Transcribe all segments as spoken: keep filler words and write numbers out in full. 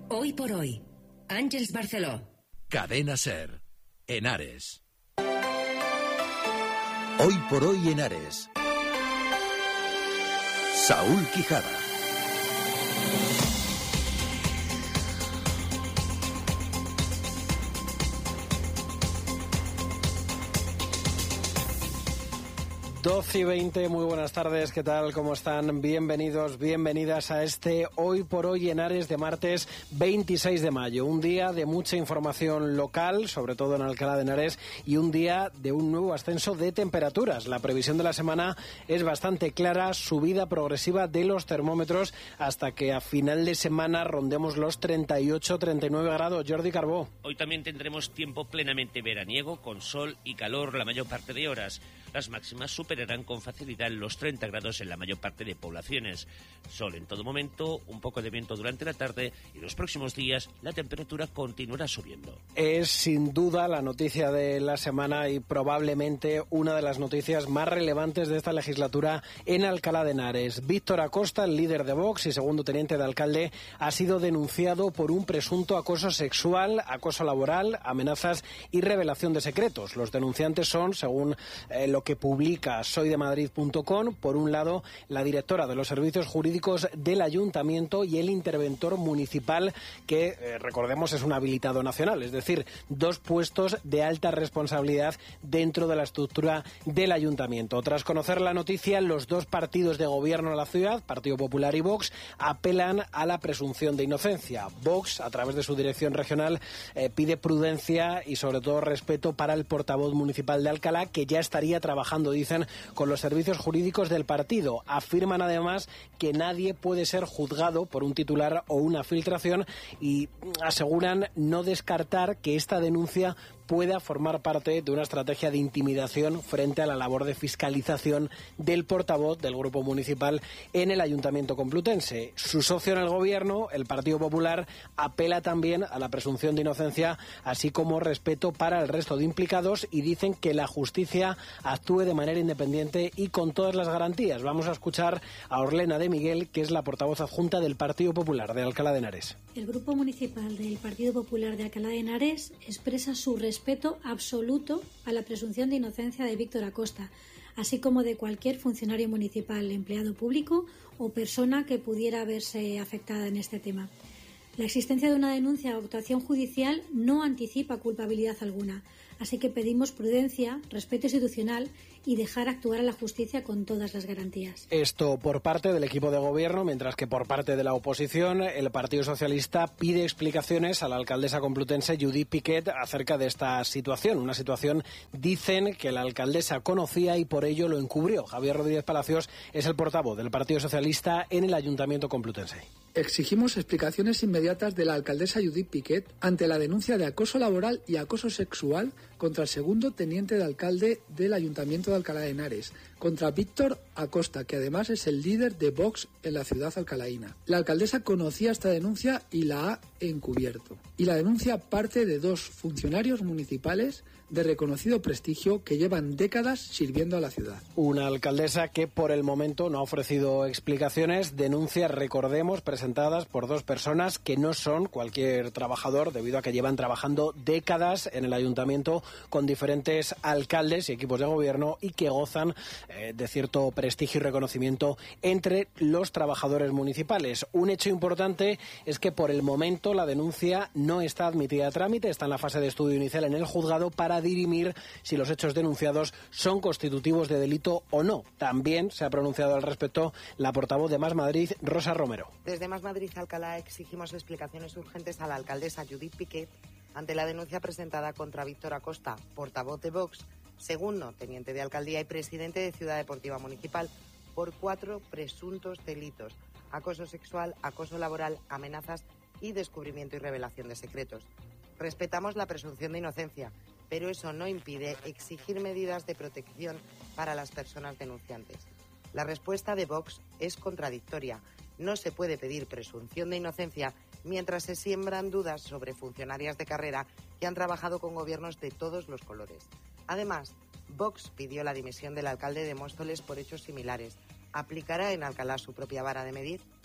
Hoy por hoy, Àngels Barceló. Cadena SER, Henares. Hoy por hoy, Henares. Saúl Quijada. doce y veinte, muy buenas tardes, ¿qué tal? ¿Cómo están? Bienvenidos, bienvenidas a este Hoy por Hoy Henares de martes veintiséis de mayo. Un día de mucha información local, sobre todo en Alcalá de Henares, y un día de un nuevo ascenso de temperaturas. La previsión de la semana es bastante clara, subida progresiva de los termómetros hasta que a final de semana rondemos los treinta y ocho, treinta y nueve grados. Jordi Carbó. Hoy también tendremos tiempo plenamente veraniego, con sol y calor la mayor parte de horas. Las máximas superarán con facilidad los treinta grados en la mayor parte de poblaciones. Sol en todo momento, un poco de viento durante la tarde y los próximos días la temperatura continuará subiendo. Es sin duda la noticia de la semana y probablemente una de las noticias más relevantes de esta legislatura en Alcalá de Henares. Víctor Acosta, el líder de Vox y segundo teniente de alcalde, ha sido denunciado por un presunto acoso sexual, acoso laboral, amenazas y revelación de secretos. Los denunciantes son, según eh, lo que publica soy de madrid punto com, por un lado la directora de los servicios jurídicos del ayuntamiento y el interventor municipal, que eh, recordemos es un habilitado nacional, es decir, dos puestos de alta responsabilidad dentro de la estructura del ayuntamiento. Tras conocer la noticia, los dos partidos de gobierno de la ciudad, Partido Popular y Vox, apelan a la presunción de inocencia. Vox, a través de su dirección regional, eh, pide prudencia y sobre todo respeto para el portavoz municipal de Alcalá, que ya estaría trabajando, dicen, con los servicios jurídicos del partido. Afirman además que nadie puede ser juzgado por un titular o una filtración y aseguran no descartar que esta denuncia pueda formar parte de una estrategia de intimidación frente a la labor de fiscalización del portavoz del Grupo Municipal en el Ayuntamiento Complutense. Su socio en el Gobierno, el Partido Popular, apela también a la presunción de inocencia, así como respeto para el resto de implicados, y dicen que la justicia actúe de manera independiente y con todas las garantías. Vamos a escuchar a Orlena de Miguel, que es la portavoz adjunta del Partido Popular de Alcalá de Henares. El Grupo Municipal del Partido Popular de Alcalá de Henares expresa su respeto respeto absoluto a la presunción de inocencia de Víctor Acosta, así como de cualquier funcionario municipal, empleado público o persona que pudiera verse afectada en este tema. La existencia de una denuncia o actuación judicial no anticipa culpabilidad alguna, así que pedimos prudencia, respeto institucional y dejar actuar a la justicia con todas las garantías. Esto por parte del equipo de gobierno, mientras que por parte de la oposición, el Partido Socialista pide explicaciones a la alcaldesa complutense Judith Piquet acerca de esta situación. Una situación, dicen, que la alcaldesa conocía y por ello lo encubrió. Javier Rodríguez Palacios es el portavoz del Partido Socialista en el Ayuntamiento Complutense. Exigimos explicaciones inmediatas de la alcaldesa Judith Piquet ante la denuncia de acoso laboral y acoso sexual contra el segundo teniente de alcalde del Ayuntamiento de Alcalá de Henares, contra Víctor Acosta, que además es el líder de Vox en la ciudad alcalaína. La alcaldesa conocía esta denuncia y la ha encubierto. Y la denuncia parte de dos funcionarios municipales de reconocido prestigio que llevan décadas sirviendo a la ciudad. Una alcaldesa que por el momento no ha ofrecido explicaciones, denuncias, recordemos, presentadas por dos personas que no son cualquier trabajador, debido a que llevan trabajando décadas en el ayuntamiento con diferentes alcaldes y equipos de gobierno y que gozan eh, de cierto prestigio y reconocimiento entre los trabajadores municipales. Un hecho importante es que por el momento la denuncia no está admitida a trámite, está en la fase de estudio inicial en el juzgado para dirimir si los hechos denunciados son constitutivos de delito o no. También se ha pronunciado al respecto la portavoz de Más Madrid, Rosa Romero. Desde Más Madrid Alcalá exigimos explicaciones urgentes a la alcaldesa Judith Piquet ante la denuncia presentada contra Víctor Acosta, portavoz de Vox, segundo teniente de alcaldía y presidente de Ciudad Deportiva Municipal, por cuatro presuntos delitos: acoso sexual, acoso laboral, amenazas y descubrimiento y revelación de secretos. Respetamos la presunción de inocencia, pero eso no impide exigir medidas de protección para las personas denunciantes. La respuesta de Vox es contradictoria. No se puede pedir presunción de inocencia mientras se siembran dudas sobre funcionarias de carrera que han trabajado con gobiernos de todos los colores. Además, Vox pidió la dimisión del alcalde de Móstoles por hechos similares. ¿Aplicará en Alcalá su propia vara de medir?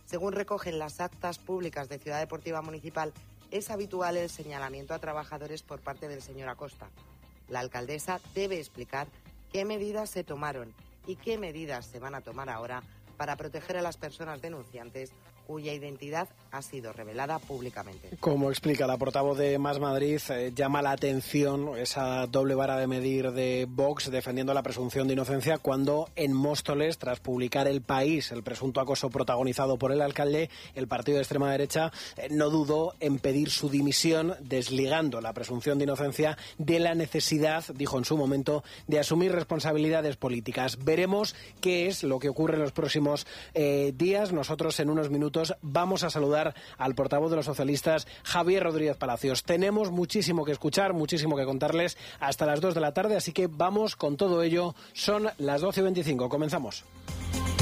Según recogen las actas públicas de Ciudad Deportiva Municipal, es habitual el señalamiento a trabajadores por parte del señor Acosta. La alcaldesa debe explicar qué medidas se tomaron y qué medidas se van a tomar ahora para proteger a las personas denunciantes cuya identidad ha sido revelada públicamente. Como explica la portavoz de Más Madrid, eh, llama la atención esa doble vara de medir de Vox defendiendo la presunción de inocencia cuando en Móstoles, tras publicar El País, el presunto acoso protagonizado por el alcalde, el partido de extrema derecha eh, no dudó en pedir su dimisión, desligando la presunción de inocencia de la necesidad, dijo en su momento, de asumir responsabilidades políticas. Veremos qué es lo que ocurre en los próximos eh, días. Nosotros en unos minutos vamos a saludar al portavoz de los socialistas, Javier Rodríguez Palacios. Tenemos muchísimo que escuchar, muchísimo que contarles hasta las dos de la tarde, así que vamos con todo ello. Son las doce y veinticinco. Comenzamos.